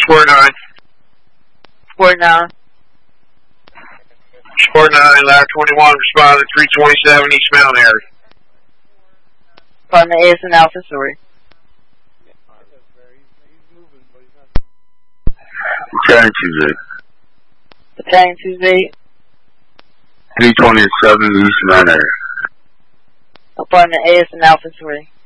49. 49. 49, ladder 21, respond to 327 East Mountain area. Apartment A is in Alpha 3. Battalion 2Z. Battalion 2Z. 327 East Mountain area. Apartment A is in Alpha 3.